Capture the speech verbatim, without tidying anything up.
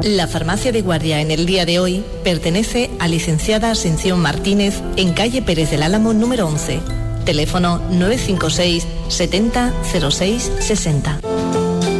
La farmacia de guardia en el día de hoy pertenece a licenciada Asención Martínez en calle Pérez del Álamo número once. Teléfono nueve cinco seis setenta cero seis sesenta.